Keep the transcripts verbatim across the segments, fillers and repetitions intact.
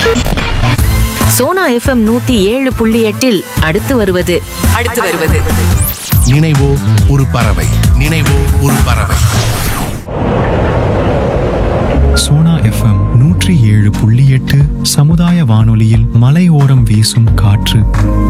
Sona FM நூத்தி ஏழு புள்ளி எட்டில் அடுத்து வருவது அடுத்து வருவது நினைவோ ஒரு பறவை நினைவோ ஒரு பறவை. சோனா எஃப்எம் நூற்றி ஏழு புள்ளி எட்டு சமுதாய வானொலியில் மலையோரம் வீசும் காற்று.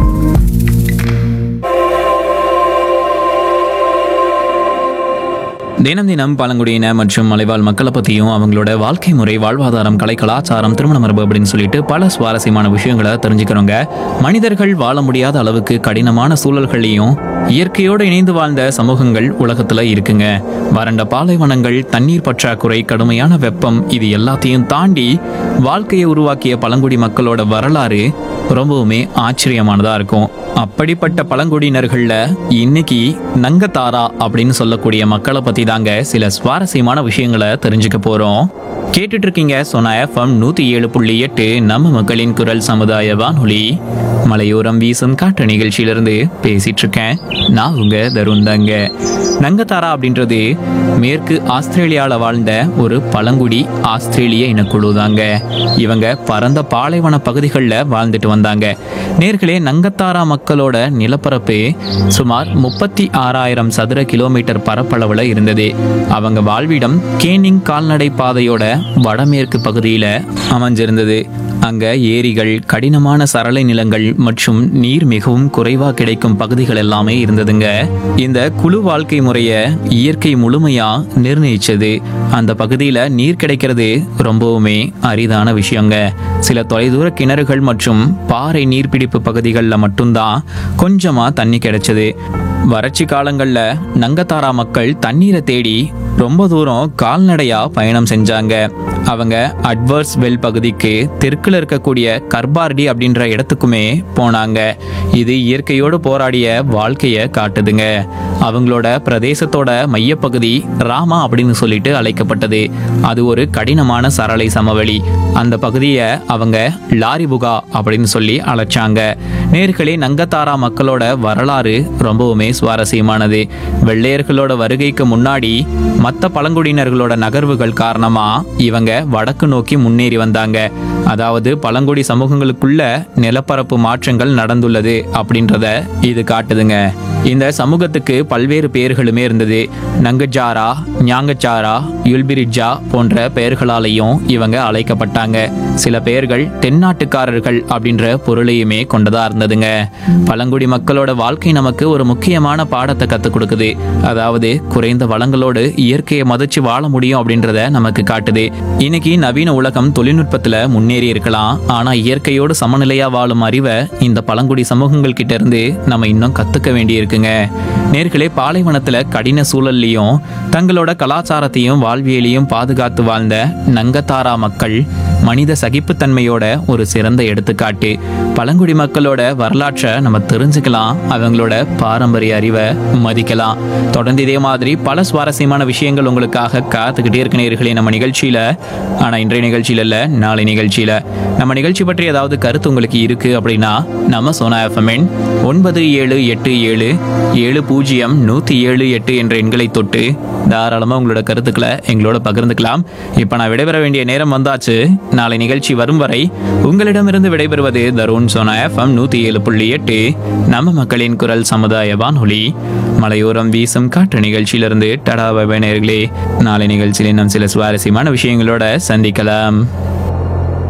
தினம் தினம் பழங்குடியின மற்றும் மலைவாழ் மக்களை பற்றியும் அவங்களோட வாழ்க்கை முறை, வாழ்வாதாரம், கலை, கலாச்சாரம், திருமண மரபு அப்படின்னு சொல்லிட்டு பல சுவாரஸ்யமான விஷயங்களை தெரிஞ்சுக்கிறோங்க. மனிதர்கள் வாழ முடியாத அளவுக்கு கடினமான சூழல்களையும் இயற்கையோடு இணைந்து வாழ்ந்த சமூகங்கள் உலகத்துல இருக்குங்க. வறண்ட பாலைவனங்கள், தண்ணீர் பற்றாக்குறை, கடுமையான வெப்பம், இது எல்லாத்தையும் தாண்டி வாழ்க்கையை உருவாக்கிய பழங்குடி மக்களோட வரலாறு ரொம்பவுமே ஆச்சரியமானதா இருக்கும். அப்படிப்பட்ட பழங்குடியினர்கள்ல இன்னைக்கு நங்கத்தாரா அப்படின்னு சொல்லக்கூடிய மக்களை பத்தி தாங்க சில சுவாரஸ்யமான விஷயங்களை தெரிஞ்சுக்க போறோம். கேட்டுட்டு இருக்கீங்க சோனா எஃப்எம் நூத்தி ஏழு புள்ளி எட்டு நம்ம மக்களின் குரல் சமுதாய வானொலி. மலையோரம் வீசும் காற்று நிகழ்ச்சியிலிருந்து பேசிட்டு இருக்கேன் நான் உங்க தருண் தாங்க. நங்கத்தாரா அப்படின்றது மேற்கு ஆஸ்திரேலியால வாழ்ந்த ஒரு பழங்குடி ஆஸ்திரேலிய இனக்குழு தாங்க. இவங்க பரந்த பாலைவன பகுதிகளில் வாழ்ந்துட்டு வந்தாங்க. நேர்களே, நங்கத்தாரா மக்களோட நிலப்பரப்பு சுமார் முப்பத்தி ஆறாயிரம் சதுர கிலோமீட்டர் பரப்பளவுல இருந்தது. அவங்க வாழ்விடம் கேனிங் கால்நடை பாதையோட வடமேற்கு பகுதியில அமைஞ்சிருந்தது. அங்க ஏரிகள், கடினமான சரளை நிலங்கள் மற்றும் நீர் மிகவும் குறைவா கிடைக்கும் பகுதிகள் எல்லாமே இருந்ததுங்க. இந்த குழு வாழ்க்கை முறைய இயற்கை முழுமையா நிர்ணயிச்சது. அந்த பகுதியில நீர் கிடைக்கிறது ரொம்பவுமே அரிதான விஷயங்க. சில தொலைதூர கிணறுகள் மற்றும் பாறை நீர்பிடிப்பு பகுதிகளில் மட்டும்தான் கொஞ்சமா தண்ணி கிடைச்சது. வறட்சி காலங்கள்ல நங்கத்தாரா மக்கள் தண்ணீரை தேடி ரொம்ப தூரம் கால்நடையா பயணம் செஞ்சாங்க. அவங்க அட்வர்ஸ் வெல் பகுதிக்கு தெற்குல இருக்கக்கூடிய கர்பார்டி அப்படின்ற இடத்துக்குமே போனாங்க. இது இயற்கையோடு போராடிய வாழ்க்கைய காட்டுதுங்க. அவங்களோட பிரதேசத்தோட மையப்பகுதி ராமா அப்படின்னு சொல்லிட்டு அழைக்கப்பட்டது. அது ஒரு கடினமான சரளை சமவெளி. அந்த பகுதியை அவங்க லாரிபுகா அப்படின்னு சொல்லி அழைச்சாங்க. நேர்களே, நங்கத்தாரா மக்களோட வரலாறு ரொம்பவுமே சுவாரஸ்யமானது. வெள்ளையர்களோட வருகைக்கு முன்னாடி மற்ற பழங்குடியினர்களோட நகர்வுகள் காரணமா இவங்க வடக்கு நோக்கி முன்னேறி வந்தாங்க. அதாவது பழங்குடி சமூகங்களுக்குள்ள நிலப்பரப்பு மாற்றங்கள் நடந்துள்ளது அப்படின்றத இது காட்டுதுங்க. இந்த சமூகத்துக்கு பல்வேறு பெயர்களுமே இருந்தது. நங்கஜாரா, ஞாங்கச்சாரா, யுல்பிரிஜா போன்ற பெயர்களாலையும் இவங்க அழைக்கப்பட்டாங்க. சில பெயர்கள் தென்னாட்டுக்காரர்கள் அப்படின்ற பொருளையுமே கொண்டதா இருந்ததுங்க. பழங்குடி மக்களோட வாழ்க்கை நமக்கு ஒரு முக்கியமான பாடத்தை கற்றுக் கொடுக்குது. அதாவது குறைந்த வளங்களோடு இயற்கையை மதிச்சு வாழ முடியும் அப்படின்றத நமக்கு காட்டுது. இன்னைக்கு நவீன உலகம் தொழில்நுட்பத்துல முன்னேறி இருக்கலாம், ஆனா இயற்கையோடு சமநிலையா வாழும் அறிவை இந்த பழங்குடி சமூகங்கள் கிட்ட இருந்து நம்ம இன்னும் கத்துக்க வேண்டி இருக்குங்க. நேர்களே, பாலைவனத்துல கடின சூழல்லையும் தங்களோட கலாச்சாரத்தையும் வாழ்வியலையும் பாதுகாத்து வாழ்ந்த நங்கத்தாரா மக்கள் மனித சகிப்புத்தன்மையோட ஒரு சிறந்த எடுத்துக்காட்டு. பழங்குடி மக்களோட வரலாற்றை நம்ம தெரிஞ்சுக்கலாம், அவங்களோட பாரம்பரிய அறிவை மதிக்கலாம். தொடர்ந்து இதே மாதிரி பல சுவாரஸ்யமான விஷயங்கள் உங்களுக்காக காத்துக்கிட்டே இருக்க நேர்களே நம்ம நிகழ்ச்சியில. ஆனா இன்றைய நிகழ்ச்சியில இல்ல, நாளை நிகழ்ச்சியில. நம்ம நிகழ்ச்சி பற்றி ஏதாவது கருத்து உங்களுக்கு இருக்கு அப்படின்னா நம்ம சோனா எஃப்எம் ஒன்பது ஏழு எட்டு ஏழு ஏழு பூஜ்ஜியம் நூத்தி ஏழு எட்டு என்ற எண்களை தொட்டு தாராளமா உங்களோட கருத்துக்களை எங்களோட பகிர்ந்துக்கலாம். இப்ப நான் விடைபெற வேண்டிய நேரம் வந்தாச்சு. நாளை நிகழ்ச்சி வரும் வரை உங்களிடமிருந்து விடைபெறுவது தருண். சோனா எஃப்எம் நூத்தி ஏழு புள்ளி எட்டு நம்ம மக்களின் குரல் சமுதாய வானொலி. மலையோரம் வீசும் காற்று நிகழ்ச்சியிலிருந்து டடா பை நேயர்களே. நாளை நிகழ்ச்சியில் இன்னும் சில சுவாரஸ்யமான விஷயங்களோட சந்திக்கலாம்.